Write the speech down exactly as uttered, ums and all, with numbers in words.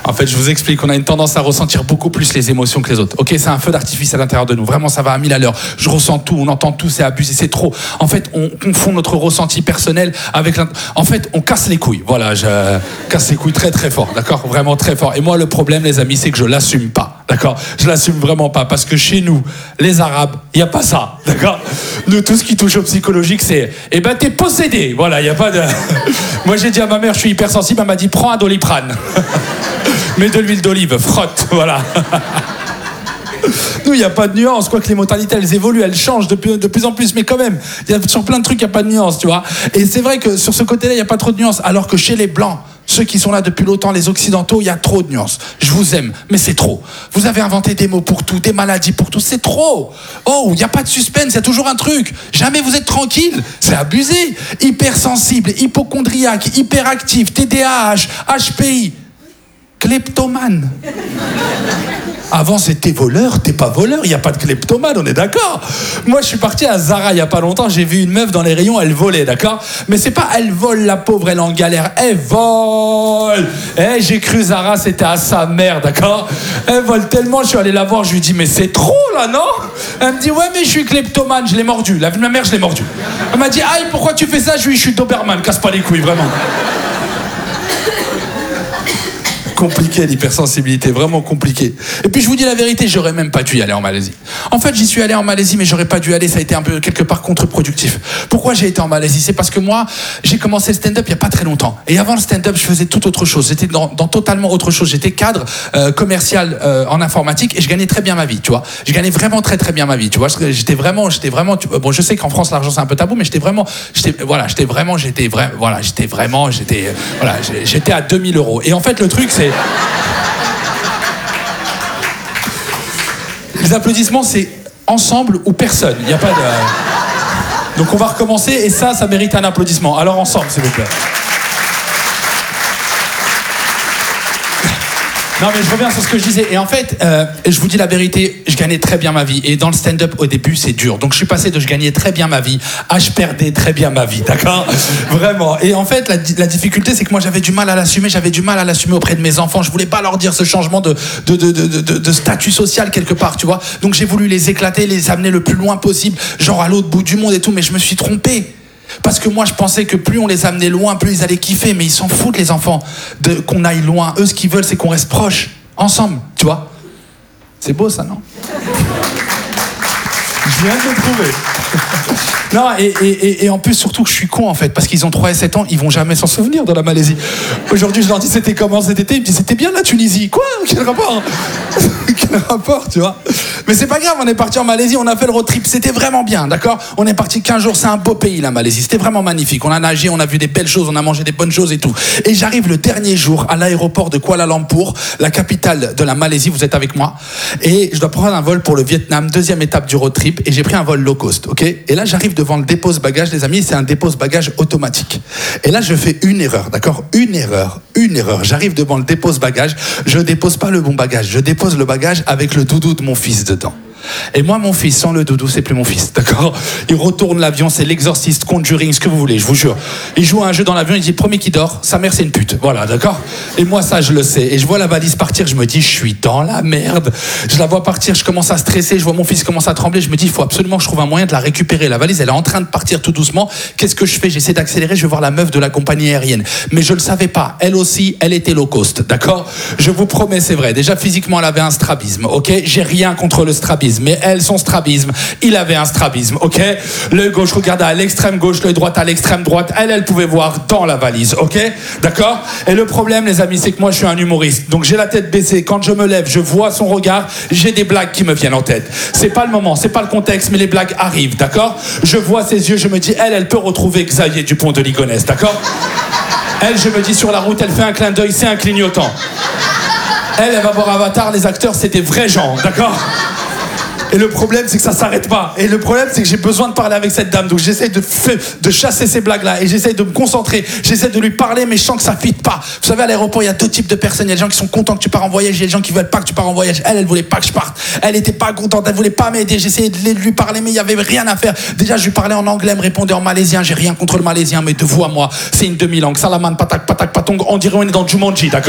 En fait, je vous explique, on a une tendance à ressentir beaucoup plus les émotions que les autres. Ok, c'est un feu d'artifice à l'intérieur de nous. Vraiment, ça va à mille à l'heure. Je ressens tout, on entend tout, c'est abusé, c'est trop. En fait, on confond notre ressenti personnel avec... l'int- En fait, on casse les couilles. Voilà, je casse les couilles très très fort, d'accord? Vraiment très fort. Et moi, le problème, les amis, c'est que je l'assume pas, d'accord? Je l'assume vraiment pas, parce que chez nous, les Arabes, il n'y a pas ça, d'accord? Nous, tout ce qui touche au psychologique, c'est... Eh ben, t'es possédé. Voilà, il n'y a pas de... Moi, j'ai dit à ma mère, je suis hypersensible, elle m'a dit, prends un Doliprane. Mets de l'huile d'olive, frotte, voilà. Nous, il n'y a pas de nuance, quoique les mentalités, elles évoluent, elles changent de plus, de plus en plus, mais quand même, y a, sur plein de trucs, il n'y a pas de nuance, tu vois. Et c'est vrai que sur ce côté-là, il n'y a pas trop de nuance, alors que chez les Blancs, ceux qui sont là depuis longtemps, les Occidentaux, il y a trop de nuances. Je vous aime, mais c'est trop. Vous avez inventé des mots pour tout, des maladies pour tout, c'est trop. Oh, il n'y a pas de suspense, il y a toujours un truc. Jamais vous êtes tranquille, c'est abusé. Hypersensible, hypochondriaque, hyperactif, T D A H, H P I, kleptomane. Avant, c'était voleur, t'es pas voleur, il n'y a pas de kleptomane, on est d'accord. Moi, je suis parti à Zara il n'y a pas longtemps, j'ai vu une meuf dans les rayons, elle volait, d'accord? Mais c'est pas elle vole, la pauvre, elle est en galère, elle vole. Eh, j'ai cru Zara, c'était à sa mère, d'accord? Elle vole tellement, je suis allé la voir, je lui dis, mais c'est trop là, non? Elle me dit, ouais, mais je suis kleptomane, je l'ai mordu. La vie de ma mère, je l'ai mordu. Elle m'a dit, aïe, pourquoi tu fais ça? Je lui dis, je suis Doberman, casse pas les couilles, vraiment. Compliqué l'hypersensibilité, vraiment compliqué. Et puis je vous dis la vérité, j'aurais même pas dû y aller en Malaisie. En fait, j'y suis allé en Malaisie, mais j'aurais pas dû aller, ça a été un peu quelque part contre-productif. Pourquoi j'ai été en Malaisie? C'est parce que moi, j'ai commencé le stand-up il y a pas très longtemps. Et avant le stand-up, je faisais tout autre chose. J'étais dans, dans totalement autre chose. J'étais cadre euh, commercial euh, en informatique et je gagnais très bien ma vie, tu vois. Je gagnais vraiment très très bien ma vie, tu vois. J'étais vraiment, j'étais vraiment. Tu, bon, je sais qu'en France l'argent c'est un peu tabou, mais j'étais vraiment, j'étais, voilà, j'étais vraiment, j'étais vraiment, voilà, j'étais vraiment, j'étais, voilà, j'étais à deux mille euros. Et en fait, le truc c'est les applaudissements, c'est ensemble ou personne. Il n'y a pas de... Donc on va recommencer et ça, ça mérite un applaudissement. Alors ensemble, s'il vous plaît. Non mais je reviens sur ce que je disais. Et en fait, euh, je vous dis la vérité, je gagnais très bien ma vie. Et dans le stand-up, au début, c'est dur. Donc je suis passé de je gagnais très bien ma vie à je perdais très bien ma vie, d'accord? Vraiment. Et en fait, la, la difficulté, c'est que moi, j'avais du mal à l'assumer. J'avais du mal à l'assumer auprès de mes enfants. Je voulais pas leur dire ce changement de, de, de, de, de, de statut social quelque part, tu vois. Donc j'ai voulu les éclater, les amener le plus loin possible, genre à l'autre bout du monde et tout. Mais je me suis trompé. Parce que moi, je pensais que plus on les amenait loin, plus ils allaient kiffer. Mais ils s'en foutent, les enfants, de, qu'on aille loin. Eux, ce qu'ils veulent, c'est qu'on reste proches, ensemble, tu vois. C'est beau, ça, non? Je viens de le trouver. Non, et, et, et en plus, surtout que je suis con, en fait, parce qu'ils ont trois et sept ans, ils vont jamais s'en souvenir de la Malaisie. Aujourd'hui, je leur dis, c'était comment cet été? Ils me disent, c'était bien la Tunisie. Quoi? Quel rapport? Quel rapport, tu vois? Mais c'est pas grave, on est parti en Malaisie, on a fait le road trip, c'était vraiment bien, d'accord? On est parti quinze jours, c'est un beau pays, la Malaisie, c'était vraiment magnifique. On a nagé, on a vu des belles choses, on a mangé des bonnes choses et tout. Et j'arrive le dernier jour à l'aéroport de Kuala Lumpur, la capitale de la Malaisie, vous êtes avec moi? Et je dois prendre un vol pour le Vietnam, deuxième étape du road trip, et j'ai pris un vol low cost, ok? Et là, j'arrive devant le dépose-bagages, les amis, c'est un dépose-bagages automatique. Et là, je fais une erreur, d'accord? Une erreur, une erreur. J'arrive devant le dépose-bagages, je dépose pas le bon bagage, je dépose le bagage avec le doudou de mon fils dedans. Et moi, mon fils, sans le doudou, c'est plus mon fils, d'accord? Il retourne l'avion, c'est l'exorciste, Conjuring, ce que vous voulez, je vous jure. Il joue à un jeu dans l'avion, il dit, le premier qui dort, sa mère, c'est une pute. Voilà, d'accord? Et moi, ça, je le sais. Et je vois la valise partir, je me dis, je suis dans la merde. Je la vois partir, je commence à stresser, je vois mon fils commence à trembler, je me dis, il faut absolument que je trouve un moyen de la récupérer. La valise, elle est en train de partir tout doucement. Qu'est-ce que je fais? J'essaie d'accélérer, je vais voir la meuf de la compagnie aérienne. Mais je le savais pas. Elle aussi, elle était low cost, d'accord? Je vous promets, c'est vrai. Déjà, physiquement, elle avait un strabisme, ok? J'ai rien contre le strabisme. Mais elle, son strabisme, il avait un strabisme, ok? L'œil gauche regardait à l'extrême gauche, l'œil droit à l'extrême droite. Elle, elle pouvait voir dans la valise, ok? D'accord? Et le problème, les amis, c'est que moi, je suis un humoriste. Donc, j'ai la tête baissée. Quand je me lève, je vois son regard. J'ai des blagues qui me viennent en tête. C'est pas le moment, c'est pas le contexte, mais les blagues arrivent, d'accord? Je vois ses yeux, je me dis, elle, elle peut retrouver Xavier Dupont de Ligonnès, d'accord? Elle, je me dis, sur la route, elle fait un clin d'œil, c'est un clignotant. Elle, elle va voir Avatar, les acteurs, c'est des vrais gens, d'accord? Et le problème, c'est que ça s'arrête pas. Et le problème, c'est que j'ai besoin de parler avec cette dame. Donc j'essaie de, de chasser ces blagues-là. Et j'essaie de me concentrer. J'essaie de lui parler, mais je sens que ça fit pas. Vous savez, à l'aéroport, il y a deux types de personnes. Il y a des gens qui sont contents que tu pars en voyage. Il y a des gens qui veulent pas que tu pars en voyage. Elle, elle voulait pas que je parte. Elle était pas contente. Elle voulait pas m'aider. J'essayais de lui parler, mais il y avait rien à faire. Déjà, je lui parlais en anglais. Elle me répondait en malaisien. J'ai rien contre le malaisien, mais de vous à moi, c'est une demi-langue. Salaman, patak, patak, patong. On dirait on est dans Jumanji, d'accord?